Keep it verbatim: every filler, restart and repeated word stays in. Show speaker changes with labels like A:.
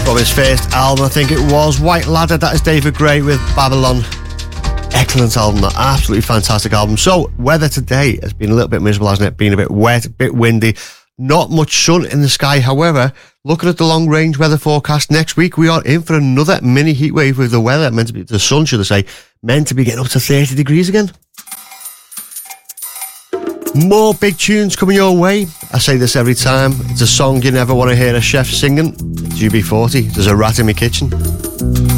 A: from his first album, I think it was, White Ladder. That is David Gray with Babylon. Excellent album, that absolutely fantastic album. So, weather today has been a little bit miserable, hasn't it? Been a bit wet, a bit windy, not much sun in the sky. However, looking at the long-range weather forecast next week, we are in for another mini heat wave with the weather meant to be, the sun, should I say, meant to be getting up to thirty degrees again. More big tunes coming your way. I say this every time. It's a song you never want to hear a chef singing. It's U B forty. There's a rat in my kitchen.